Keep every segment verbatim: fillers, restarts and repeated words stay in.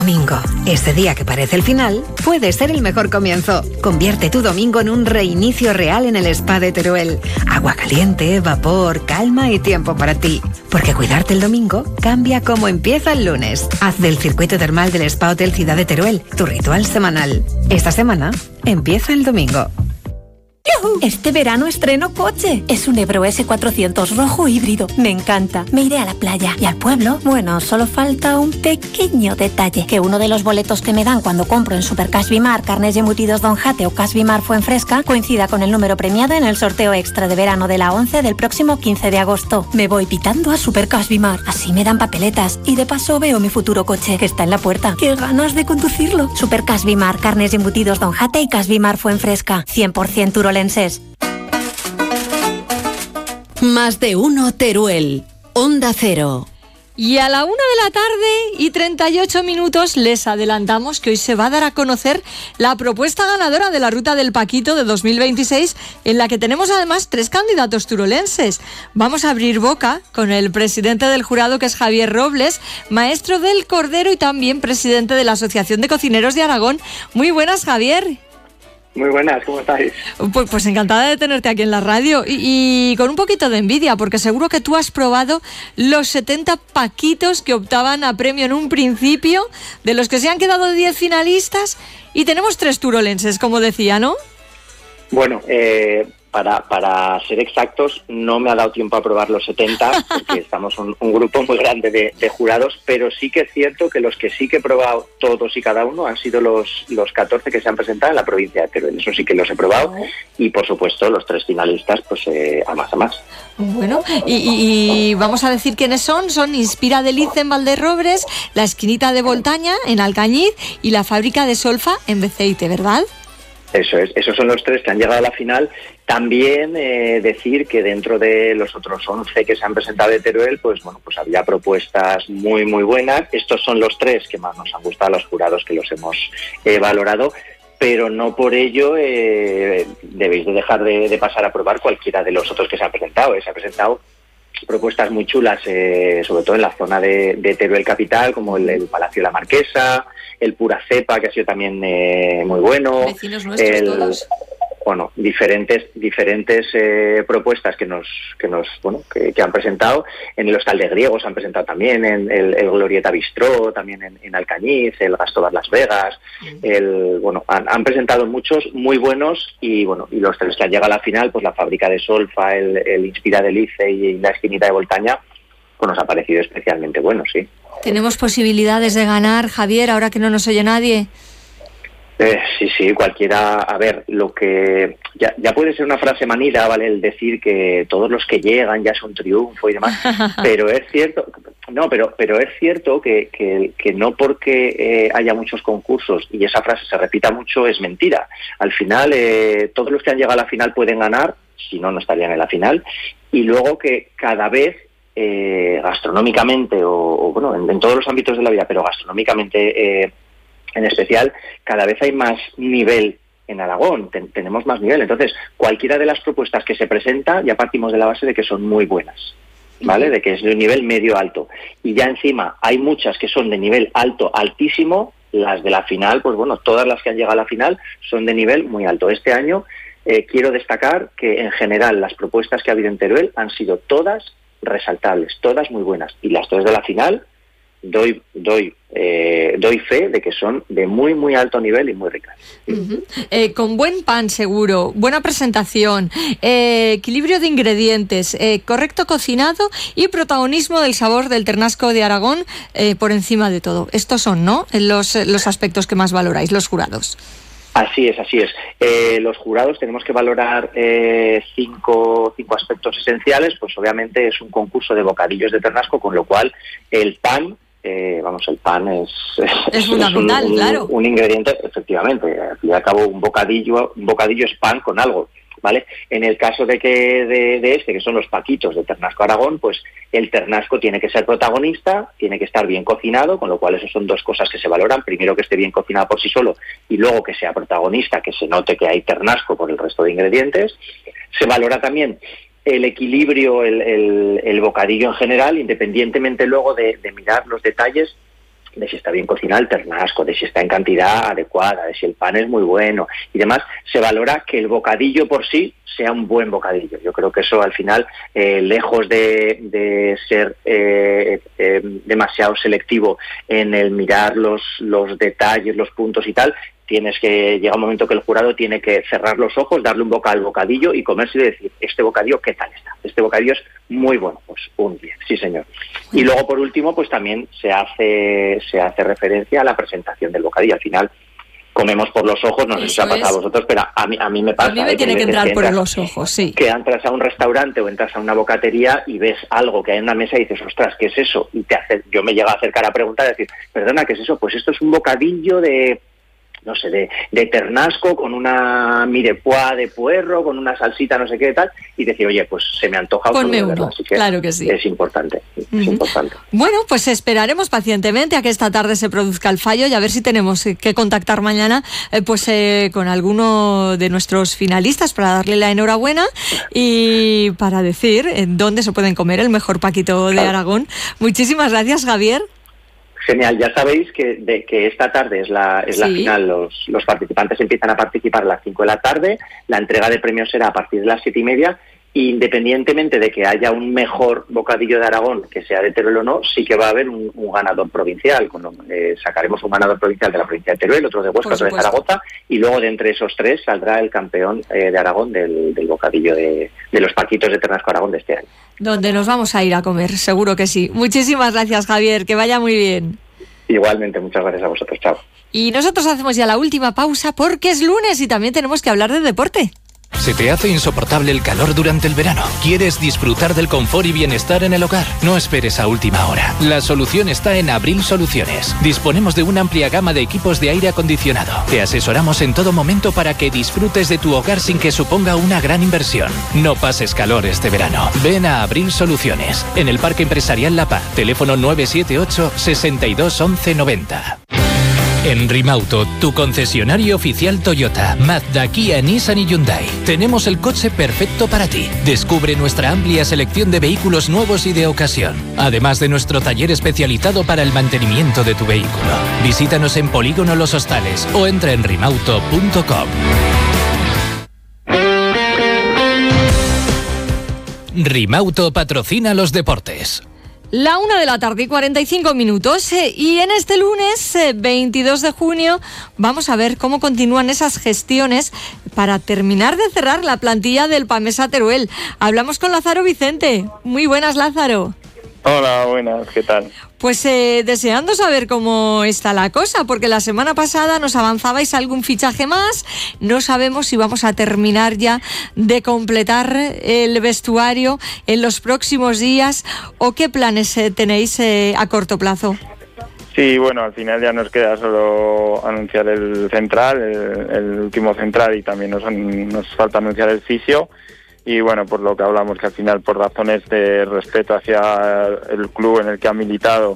Domingo, ese día que parece el final, puede ser el mejor comienzo. Convierte tu domingo en un reinicio real en el spa de Teruel. Agua caliente, vapor, calma y tiempo para ti. Porque cuidarte el domingo cambia cómo empieza el lunes. Haz del circuito termal del Spa Hotel Ciudad de Teruel tu ritual semanal. Esta semana empieza el domingo. ¡Yuhu! Este verano estreno coche. Es un Ebro ese cuatrocientos rojo híbrido. Me encanta. Me iré a la playa y al pueblo. Bueno, solo falta un pequeño detalle. Que uno de los boletos que me dan cuando compro en Supercash Bimar, carnes y embutidos Don Jate o Cash Bimar Fuenfresca coincida con el número premiado en el sorteo extra de verano de la once del próximo quince de agosto. Me voy pitando a Supercash Bimar. Así me dan papeletas y de paso veo mi futuro coche que está en la puerta. ¡Qué ganas de conducirlo! Supercash Bimar, carnes y embutidos Don Jate y Cash Bimar Fuenfresca. cien por ciento urolenses. Más de uno Teruel. Onda Cero. Y a la una de la tarde y treinta y ocho minutos les adelantamos que hoy se va a dar a conocer la propuesta ganadora de la Ruta del Paquito de dos mil veintiséis, en la que tenemos además tres candidatos turolenses. Vamos a abrir boca con el presidente del jurado, que es Javier Robles, maestro del Cordero y también presidente de la Asociación de Cocineros de Aragón. Muy buenas, Javier. Muy buenas, ¿cómo estáis? Pues, pues encantada de tenerte aquí en la radio y, y con un poquito de envidia, porque seguro que tú has probado los setenta paquitos que optaban a premio en un principio, de los que se han quedado diez finalistas, y tenemos tres turolenses, como decía, ¿no? Bueno, eh, para, para ser exactos, no me ha dado tiempo a probar los setenta, porque estamos un, un grupo muy grande de, de jurados, pero sí que es cierto que los que sí que he probado todos y cada uno han sido los, los catorce que se han presentado en la provincia de Teruel. Eso sí que los he probado, y por supuesto los tres finalistas, pues eh, a más a más. Bueno, y, y, y vamos a decir quiénes son. Son Inspira Delice en Valderrobres, La Esquinita de Voltaña en Alcañiz y La Fábrica de Solfa en Beceite, ¿verdad? Eso es, esos son los tres que han llegado a la final. También eh, decir que dentro de los otros once que se han presentado de Teruel, pues bueno, pues había propuestas muy muy buenas. Estos son los tres que más nos han gustado a los jurados, que los hemos eh, valorado, pero no por ello eh, debéis de dejar de, de pasar a probar cualquiera de los otros que se han presentado. Eh. Se han presentado propuestas muy chulas, eh, sobre todo en la zona de, de Teruel capital, como el, el Palacio de la Marquesa, el Pura Cepa, que ha sido también eh, muy bueno. Vecinos nuestros el, todos. Bueno, diferentes diferentes eh, propuestas que nos que nos bueno que, que han presentado. En el Hostal de Griegos han presentado también, en el, el Glorieta Bistró, también en, en Alcañiz, el Gastobar Las Vegas. Mm. el bueno han, han presentado muchos muy buenos, y bueno y los tres que han llegado a la final, pues La Fábrica de Solfa, el, el Inspira Delice y La Esquinita de Voltaña, pues nos ha parecido especialmente buenos, sí. ¿Tenemos posibilidades de ganar, Javier, ahora que no nos oye nadie? Eh, sí, sí, cualquiera. A ver, lo que ya, ya puede ser una frase manida, ¿vale? El decir que todos los que llegan ya es un triunfo y demás, pero es cierto, no, pero pero es cierto que, que, que no porque eh, haya muchos concursos y esa frase se repita mucho es mentira. Al final, eh, todos los que han llegado a la final pueden ganar, si no, no estarían en la final, y luego que cada vez eh, gastronómicamente, o, o bueno, en, en todos los ámbitos de la vida, pero gastronómicamente eh, en especial, cada vez hay más nivel en Aragón, ten, tenemos más nivel. Entonces, cualquiera de las propuestas que se presenta, ya partimos de la base de que son muy buenas, ¿vale? De que es de un nivel medio-alto. Y ya encima hay muchas que son de nivel alto, altísimo. Las de la final, pues bueno, todas las que han llegado a la final son de nivel muy alto. Este año eh, quiero destacar que en general las propuestas que ha habido en Teruel han sido todas resaltables, todas muy buenas. Y las tres de la final doy doy eh, doy fe de que son de muy muy alto nivel y muy ricas. Uh-huh. Eh, con buen pan seguro, buena presentación, eh, equilibrio de ingredientes, eh, correcto cocinado y protagonismo del sabor del ternasco de Aragón eh, por encima de todo. Estos son, ¿no?, los, los aspectos que más valoráis los jurados. Así es, así es. Eh, los jurados tenemos que valorar eh, cinco, cinco aspectos esenciales. Pues obviamente es un concurso de bocadillos de ternasco, con lo cual el pan, eh, vamos, el pan es, es, es fundamental, es un, un, claro. un ingrediente, efectivamente. Al fin y al cabo, un bocadillo, un bocadillo es pan con algo, ¿vale? En el caso de que de, de este, que son los paquitos de Ternasco Aragón, pues el ternasco tiene que ser protagonista, tiene que estar bien cocinado, con lo cual esas son dos cosas que se valoran. Primero, que esté bien cocinado por sí solo, y luego que sea protagonista, que se note que hay ternasco por el resto de ingredientes. Se valora también el equilibrio, el, el, el bocadillo en general, independientemente luego de, de mirar los detalles de si está bien cocinado el ternasco, de si está en cantidad adecuada, de si el pan es muy bueno y demás, se valora que el bocadillo por sí sea un buen bocadillo. Yo creo que eso al final, eh, lejos de, de ser eh, eh, demasiado selectivo en el mirar los, los detalles, los puntos y tal, tienes que, llega un momento que el jurado tiene que cerrar los ojos, darle un boca al bocadillo y comerse y decir, este bocadillo, ¿qué tal está? Este bocadillo es muy bueno, pues un diez, sí señor. Y luego por último, pues también se hace, se hace referencia a la presentación del bocadillo. Al final comemos por los ojos, no sé si os ha pasado a vosotros, pero a mí, a mí me pasa. A mí me ¿eh? tiene que entrar que por entras, los ojos, sí. Que entras a un restaurante o entras a una bocatería y ves algo que hay en una mesa y dices, ostras, ¿qué es eso? Y te hace, yo me llego a acercar a preguntar y decir, perdona, ¿qué es eso? Pues esto es un bocadillo de... no sé, de, de ternasco con una mirepoix de puerro, con una salsita no sé qué tal, y decir, oye, pues se me antoja otro, Ponme uno, así que claro que sí. Es importante, Uh-huh. es importante. Bueno, pues esperaremos pacientemente a que esta tarde se produzca el fallo y a ver si tenemos que contactar mañana eh, pues eh, con alguno de nuestros finalistas para darle la enhorabuena y para decir en dónde se pueden comer el mejor paquito de Claro. Aragón. Muchísimas gracias, Javier. Genial, ya sabéis que de que esta tarde es la es la Sí. final, los, los participantes empiezan a participar a las cinco de la tarde, la entrega de premios será a partir de las siete y media, e independientemente de que haya un mejor bocadillo de Aragón, que sea de Teruel o no, sí que va a haber un, un ganador provincial, con lo, eh, sacaremos un ganador provincial de la provincia de Teruel, otro de Huesca, otro de Zaragoza, y luego de entre esos tres saldrá el campeón eh, de Aragón del, del bocadillo de, de los paquitos de Ternasco Aragón de este año. Donde nos vamos a ir a comer, seguro que sí. Muchísimas gracias, Javier, que vaya muy bien. Igualmente, muchas gracias a vosotros, chao. Y nosotros hacemos ya la última pausa porque es lunes y también tenemos que hablar de deporte. ¿Se te hace insoportable el calor durante el verano? ¿Quieres disfrutar del confort y bienestar en el hogar? No esperes a última hora. La solución está en Abril Soluciones. Disponemos de una amplia gama de equipos de aire acondicionado. Te asesoramos en todo momento para que disfrutes de tu hogar sin que suponga una gran inversión. No pases calor este verano. Ven a Abril Soluciones, en el Parque Empresarial La Paz. Teléfono nueve siete ocho, sesenta y dos, once, noventa. En Rimauto, tu concesionario oficial Toyota, Mazda, Kia, Nissan y Hyundai. Tenemos el coche perfecto para ti. Descubre nuestra amplia selección de vehículos nuevos y de ocasión. Además de nuestro taller especializado para el mantenimiento de tu vehículo. Visítanos en Polígono Los Hostales o entra en rimauto punto com. Rimauto patrocina los deportes. La una de la tarde y cuarenta y cinco minutos eh, y en este lunes eh, veintidós de junio vamos a ver cómo continúan esas gestiones para terminar de cerrar la plantilla del Pamesa Teruel. Hablamos con Lázaro Vicente. Muy buenas, Lázaro. Hola, buenas, ¿qué tal? Pues eh, deseando saber cómo está la cosa, porque la semana pasada nos avanzabais algún fichaje más. No sabemos si vamos a terminar ya de completar el vestuario en los próximos días o qué planes eh, tenéis eh, a corto plazo. Sí, bueno, al final ya nos queda solo anunciar el central, el, el último central, y también nos, nos falta anunciar el fisio. Y bueno, por lo que hablamos, que al final por razones de respeto hacia el club en el que ha militado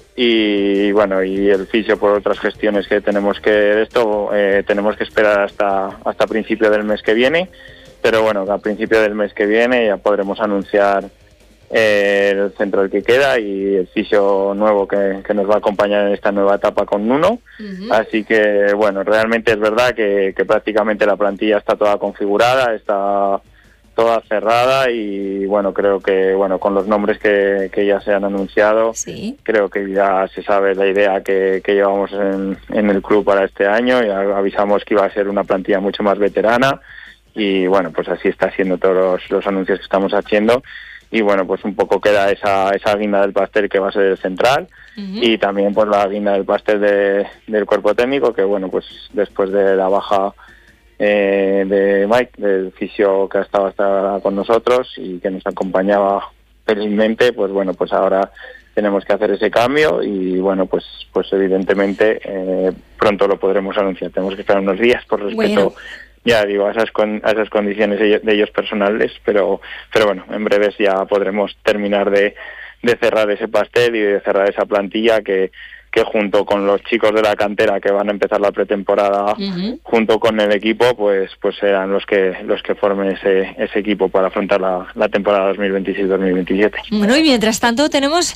y bueno, y el fisio por otras gestiones que tenemos que de esto, eh, tenemos que esperar hasta hasta principio del mes que viene, pero bueno, a principio del mes que viene ya podremos anunciar eh, el centro que queda y el fisio nuevo que, que nos va a acompañar en esta nueva etapa con Nuno. Uh-huh. Así que bueno, realmente es verdad que, que prácticamente la plantilla está toda configurada, está toda cerrada y bueno, creo que bueno, con los nombres que, que ya se han anunciado, sí, creo que ya se sabe la idea que, que llevamos en, en el club para este año. Ya avisamos que iba a ser una plantilla mucho más veterana y bueno, pues así está siendo todos los, los anuncios que estamos haciendo y bueno, pues un poco queda esa, esa guinda del pastel que va a ser el central. Uh-huh. Y también pues la guinda del pastel de, del cuerpo técnico, que bueno, pues después de la baja Eh, de Mike, del fisio que ha estado hasta con nosotros y que nos acompañaba felizmente, pues bueno, pues ahora tenemos que hacer ese cambio y bueno, pues pues evidentemente eh, pronto lo podremos anunciar. Tenemos que esperar unos días por respeto, bueno, ya digo, a esas con, a esas condiciones de ellos, de ellos personales, pero pero bueno, en breves ya podremos terminar de, de cerrar ese pastel y de cerrar esa plantilla que que junto con los chicos de la cantera que van a empezar la pretemporada uh-huh. junto con el equipo, pues pues serán los que los que formen ese ese equipo para afrontar la, la temporada dos mil veintiséis dos mil veintisiete. Bueno, y mientras tanto tenemos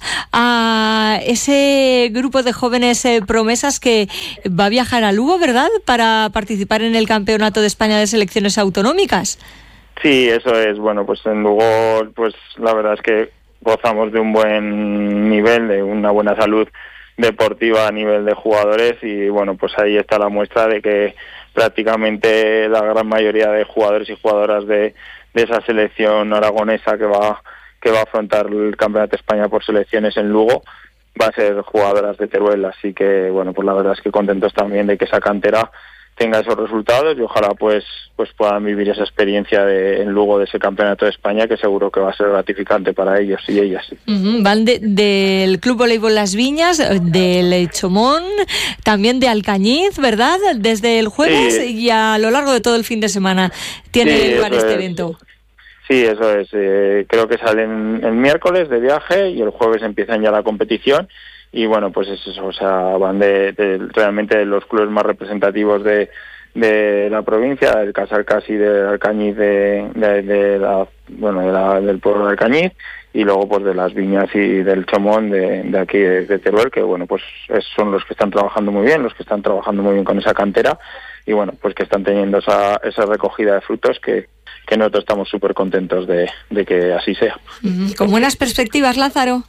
a ese grupo de jóvenes eh, promesas que va a viajar a Lugo, ¿verdad?, para participar en el Campeonato de España de Selecciones Autonómicas. Sí, eso es. Bueno, pues en Lugo, pues la verdad es que gozamos de un buen nivel, de una buena salud deportiva a nivel de jugadores, y bueno, pues ahí está la muestra de que prácticamente la gran mayoría de jugadores y jugadoras de, de esa selección aragonesa que va que va a afrontar el Campeonato de España por selecciones en Lugo va a ser jugadoras de Teruel, así que bueno, pues la verdad es que contentos también de que esa cantera tenga esos resultados y ojalá pues pues puedan vivir esa experiencia de, en Lugo de ese Campeonato de España, que seguro que va a ser gratificante para ellos y ellas. Uh-huh. Van de, del Club Voleibol Las Viñas, del Chomón, también de Alcañiz, ¿verdad? Desde el jueves sí. y a lo largo de todo el fin de semana tiene sí, lugar este es. evento. Sí, eso es. Eh, creo que salen el miércoles de viaje y el jueves empiezan ya la competición. Y bueno, pues es eso, o sea, van de, de realmente de los clubes más representativos de, de la provincia, del Casarcasi, de Alcañiz, de, de, de la, bueno, de la, del pueblo de Alcañiz, y luego pues de Las Viñas y del Chomón de, de aquí de, de Teruel, que bueno, pues es, son los que están trabajando muy bien, los que están trabajando muy bien con esa cantera, y bueno, pues que están teniendo esa, esa recogida de frutos que, que nosotros estamos súper contentos de, de que así sea. Con buenas perspectivas, Lázaro.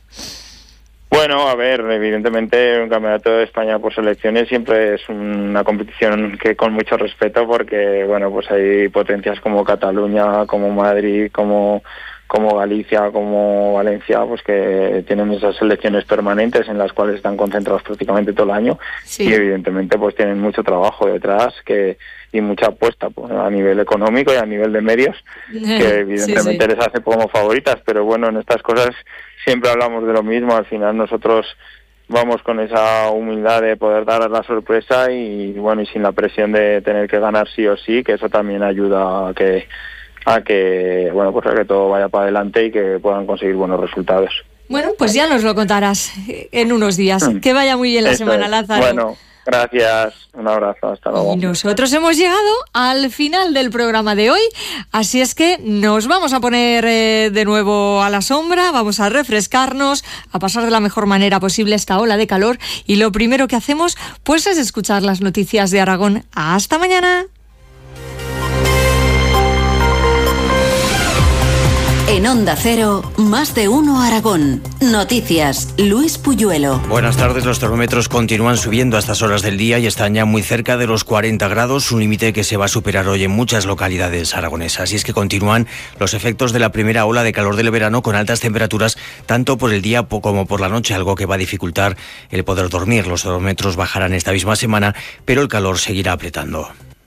Bueno, a ver, evidentemente un Campeonato de España por selecciones siempre es una competición que con mucho respeto, porque bueno, pues hay potencias como Cataluña, como Madrid, como como Galicia, como Valencia, pues que tienen esas selecciones permanentes en las cuales están concentrados prácticamente todo el año, sí. y evidentemente pues tienen mucho trabajo detrás que y mucha apuesta pues, a nivel económico y a nivel de medios, que evidentemente sí, sí. les hace como favoritas, pero bueno, en estas cosas siempre hablamos de lo mismo. Al final nosotros vamos con esa humildad de poder dar la sorpresa y bueno, y sin la presión de tener que ganar sí o sí, que eso también ayuda a que a que bueno, pues a que todo vaya para adelante y que puedan conseguir buenos resultados. Bueno, pues ya nos lo contarás en unos días. Mm. Que vaya muy bien la eso semana, es. Lázaro. Bueno, gracias, un abrazo, hasta luego. Y nosotros hemos llegado al final del programa de hoy, así es que nos vamos a poner eh, de nuevo a la sombra, vamos a refrescarnos, a pasar de la mejor manera posible esta ola de calor, y lo primero que hacemos pues es escuchar las noticias de Aragón. ¡Hasta mañana! En Onda Cero, más de uno Aragón. Noticias, Luis Puyuelo. Buenas tardes, los termómetros continúan subiendo a estas horas del día y están ya muy cerca de los cuarenta grados, un límite que se va a superar hoy en muchas localidades aragonesas. Y es que continúan los efectos de la primera ola de calor del verano con altas temperaturas tanto por el día como por la noche, algo que va a dificultar el poder dormir. Los termómetros bajarán esta misma semana, pero el calor seguirá apretando.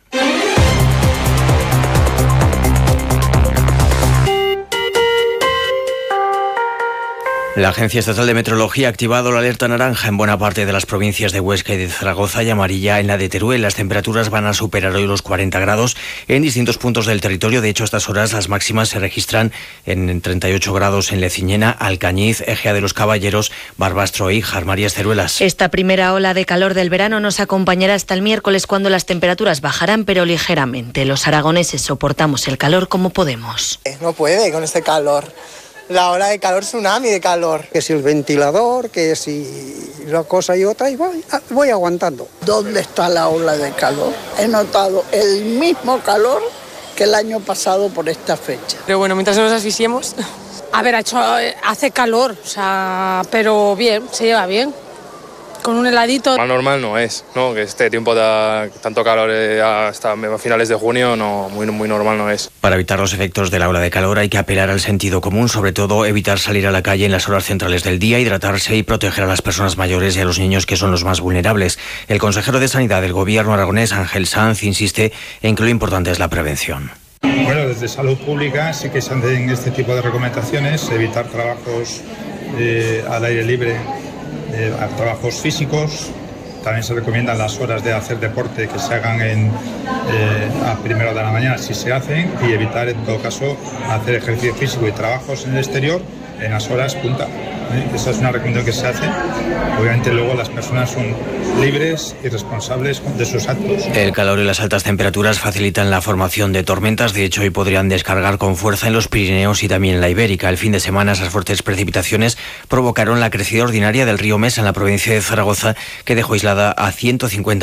La Agencia Estatal de Meteorología ha activado la alerta naranja en buena parte de las provincias de Huesca y de Zaragoza y amarilla en la de Teruel. Las temperaturas van a superar hoy los cuarenta grados en distintos puntos del territorio. De hecho, a estas horas las máximas se registran en treinta y ocho grados en Leciñena, Alcañiz, Ejea de los Caballeros, Barbastro y Híjar. María Teruelas. Esta primera ola de calor del verano nos acompañará hasta el miércoles, cuando las temperaturas bajarán, pero ligeramente. Los aragoneses soportamos el calor como podemos. No puede con este calor. La ola de calor, tsunami de calor. Que si el ventilador, que si una cosa y otra, y voy, voy aguantando. ¿Dónde está la ola de calor? He notado el mismo calor que el año pasado por esta fecha. Pero bueno, mientras no nos asfixiemos. A ver, ha hecho, hace calor, o sea, pero bien, se lleva bien. Con un heladito. Más normal no es, ¿no? Que este tiempo de tanto calor hasta finales de junio, no, muy, muy normal no es. Para evitar los efectos de la ola de calor hay que apelar al sentido común, sobre todo evitar salir a la calle en las horas centrales del día, hidratarse y proteger a las personas mayores y a los niños, que son los más vulnerables. El consejero de Sanidad del Gobierno aragonés, Ángel Sanz, insiste en que lo importante es la prevención. Bueno, desde Salud Pública sí que se hacen este tipo de recomendaciones, evitar trabajos eh, al aire libre, Eh, a trabajos físicos. También se recomiendan las horas de hacer deporte que se hagan en, eh, a primera hora de la mañana, si se hacen, y evitar en todo caso hacer ejercicio físico y trabajos en el exterior en las horas punta. ¿eh? Esa es una recomendación que se hace. Obviamente luego las personas son libres y responsables de sus actos. El calor y las altas temperaturas facilitan la formación de tormentas. De hecho, hoy podrían descargar con fuerza en los Pirineos y también en la Ibérica. El fin de semana, esas fuertes precipitaciones provocaron la crecida ordinaria del río Mesa en la provincia de Zaragoza, que dejó aislada a ciento cincuenta